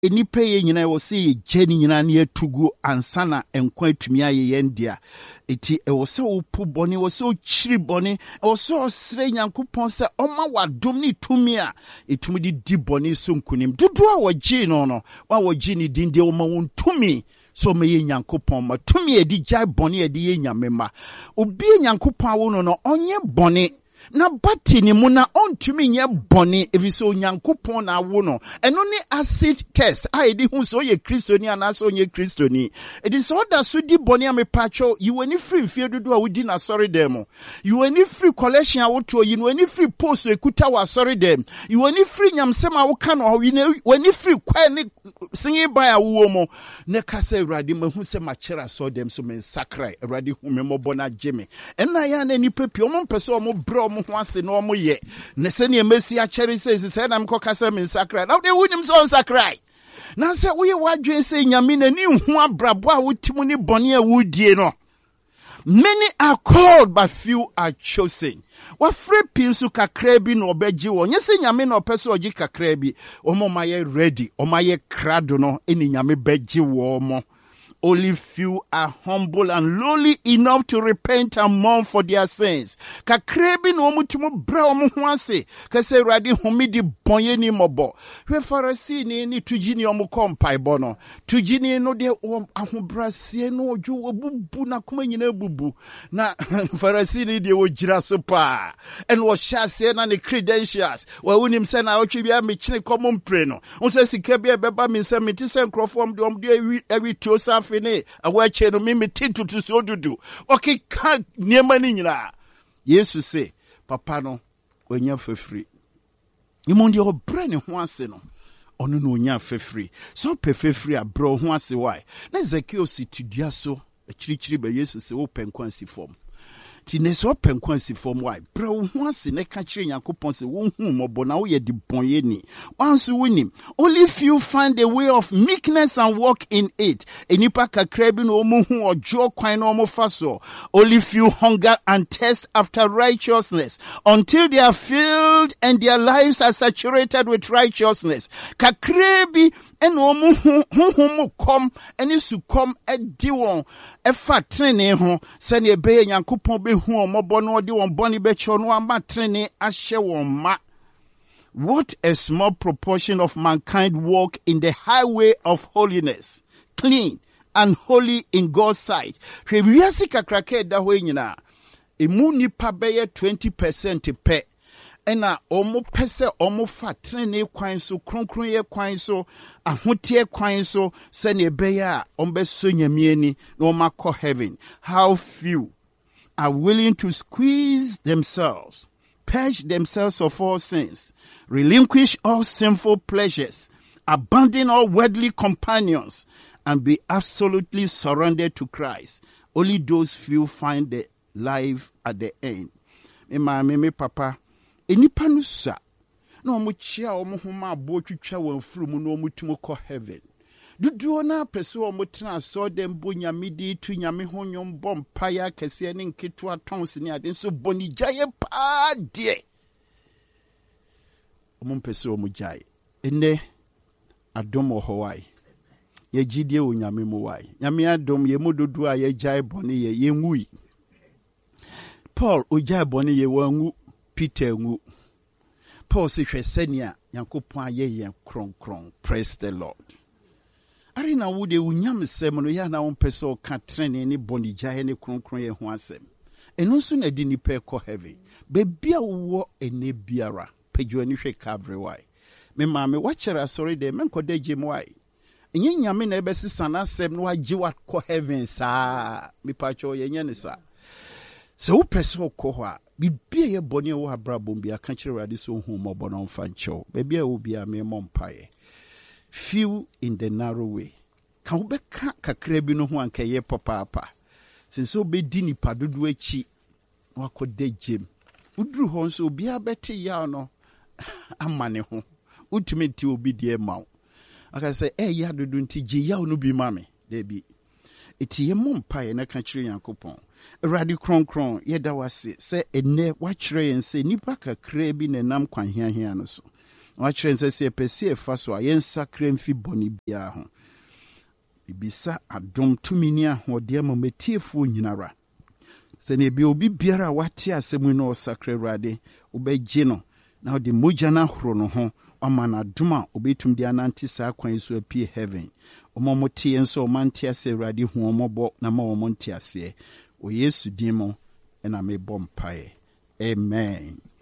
enipa ye nyina wo se ye geni nyina na yatugu ansana enkwa atumi aye yendia eti wo se wo pu bone wo se wo chiri bone wo se osre Nyankopon se oma wadom ni tumi a etumi di bone so nkunim dodo a wo gi no wa wo gi ni dinde wo ma won tumi so me ye Nyankopon ma tumi edi jai bone edi ye nyamema obi Nyankopon awo no onye bone na bati ni mu na ontumi nye bone eviso Nyankopon na awo no eno ni acid test a edi hu so ye kristoni anaso onye kristoni edi so da so di bone a mepacho you any free mfie dodo a wodi na sorry dem you any free collection a woto you any free post ekuta wa sorry dem you any free nyamsem a woka no you any free kwa ni sinye ba ya wo mo ne kasa Awurade mahu se machera so dem so men sakrai Awurade hu me mobo na jeme ena ya na nipa pi omo mpese omo bro mo ho ase no omo ye ne se ne mesi a chere se na mko kasa men sakrai na de wunim so sakrai na se wo ye wadwen se nyame na ni hu abrabo a wotimu ni bone a wudie no. Many are called but few are chosen. Wa free pinsu kakra bi no obeji wo nyese nyame no peso oji kakra bi omo maye ready omaye krado no eni nyame beji wo mo. Only few are humble and lowly enough to repent and mourn for their sins. Kakra bi no omutumo bra omo ho ase kase Awurade homidi bonye ni mobo. We Pharisee ni tujini omo kompaibo no. Tujini no de ahobrasie no oju obubu na kuma nyina bubu. Na Pharisee ni de ogira so pa. And was shase na ne credentials. Wa unim se na otwe bia me kine common pray no. Unse sika bia beba me se me ti se nkrofom de omde ewi tiosa fene awache no me titu to so dudu. Okay ka niema ni nyina. Yesu se papa no onya fefri. Imondi obre ne ho ase no. Ono no onya fefri. So pe fefri abro ho ase why. Na Zakeo situdua so akirichiri be Yesu se wo penkwansi fom. Ti ne so penkwansi fom why. Bro ho ase ne ka kire Yakobon se wo hu mobo na wo ye di bonye ni. Wansu winim. Only few find a way of meekness and walk in it. Enipa kakra bi no omo hu ojo kwan no omo faso. Only few hunger and thirst after righteousness until they are filled and their lives are saturated with righteousness. Kakra bi en omo hu kom eni su kom edi won efa trene ho se ne be Yakobon be hu omobo no odi won boni be cho no ama trene ahye won ma. What a small proportion of mankind walk in the highway of holiness, clean and holy in God's sight. Hwewiase kakrake da ho nyina. Emu nipa beye 20% pe. Ena omo pese omo fa trene kwan so kronkron ye kwan so ahotie kwan so se ne beye a ombe so nyame ani na omakọ heaven. How few are willing to squeeze themselves, purge themselves of all sins, relinquish all sinful pleasures, abandon all worldly companions, and be absolutely surrendered to Christ. Only those few find the life at the end. Me papa, enipa no sa na omo chia omo homa abo twitwa wan furu mu na omo tumo kọ heaven. Duduo na pese omo tena so dem bo nyame di tu nyame honyom bom paya kese ne nketo atons ne ade so boni jaye pa de omo pese omo jaye ene adom ohowai ye gidie o nyame mo wai nyame adom ye mododu a ye jaye boni ye nwui Paul o jaye boni ye wangu Peter ngu Paul se hwesenia Yakobon aye kronkron. Praise the Lord. Arina wude unyam sem no ya na wompese o ka trene ni boni jaye ne kronkron ye ho asem eno so na di ni pe ko heaven bebia wo ene biara pejo ani hwe Calvary why me maame wachere sorry de men koda gem why enye nyame na ebesisa na asem no agi wa ko heaven saa me pacho ye nya ne sa se wo pese o ko ho a bibia ye boni wo abrabom bia ka kire Awurade so hu mobo no mfa ncho bebia wo bia me mompae. Few in the narrow way. Kan be ka kakra bi no ho anka ye papa. Since obe di nipa dodo achi wakoda gem. Udru ho nso bia bete ya no amane ho. Utumi ti obi die mawo. Aka say ya dodo nti je ya no bi mame. There be. Eti ye mompae na ka kire Yakobon. Awurade kronkron ye da wase se ene wa kire yen se nipa kakra bi na nam kwan hia no so. Watching says a pesi first wa yen sacred fi boni bia ho. Ibisa adom tuminia ho de mametiefo nyinara. Se ne bi obi biara wate asemu no sacred rade obegye no na de mogya na horo no ho amana duma obetum de ananti sa kwan so apie heaven. Omomotie enso omantie ase rade hu omobo na ma omontie ase. O Yesu dimo na me bompae. Amen.